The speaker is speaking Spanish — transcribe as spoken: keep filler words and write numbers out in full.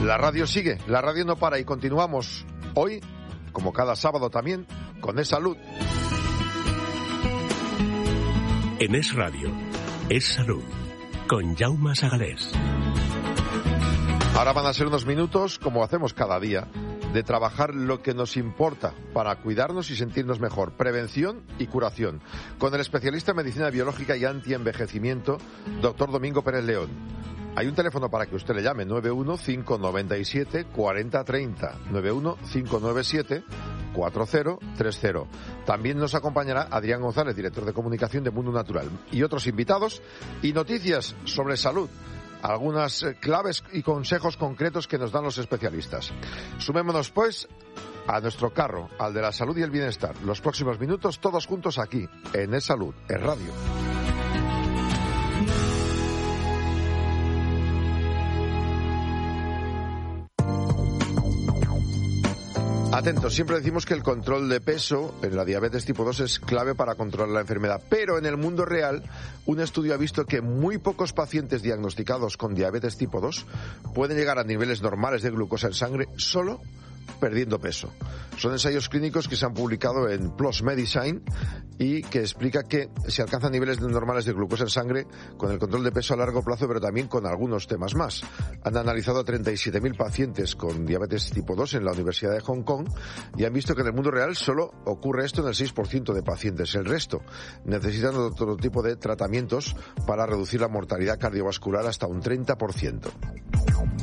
La radio sigue, la radio no para y continuamos hoy, como cada sábado también, con Es Salud. En Es Radio, Es Salud, con Jaume Sagalés. Ahora van a ser unos minutos, como hacemos cada día, de trabajar lo que nos importa para cuidarnos y sentirnos mejor. Prevención y curación. Con el especialista en medicina biológica y antienvejecimiento, doctor Domingo Pérez León. Hay un teléfono para que usted le llame, nueve uno cinco nueve siete cuatro cero tres cero, nueve uno cinco nueve siete cuatro cero tres cero. También nos acompañará Adrián González, director de comunicación de Mundo Natural, y otros invitados y noticias sobre salud. Algunas claves y consejos concretos que nos dan los especialistas. Sumémonos, pues, a nuestro carro, al de la salud y el bienestar. Los próximos minutos, todos juntos aquí, en Es Salud, Es Radio. Atentos, siempre decimos que el control de peso en la diabetes tipo dos es clave para controlar la enfermedad, pero en el mundo real un estudio ha visto que muy pocos pacientes diagnosticados con diabetes tipo dos pueden llegar a niveles normales de glucosa en sangre solo perdiendo peso. Son ensayos clínicos que se han publicado en PLOS Medicine y que explica que se alcanzan niveles normales de glucosa en sangre con el control de peso a largo plazo, pero también con algunos temas más. Han analizado a treinta y siete mil pacientes con diabetes tipo dos en la Universidad de Hong Kong y han visto que en el mundo real solo ocurre esto en el seis por ciento de pacientes. El resto necesitan otro tipo de tratamientos para reducir la mortalidad cardiovascular hasta un treinta por ciento.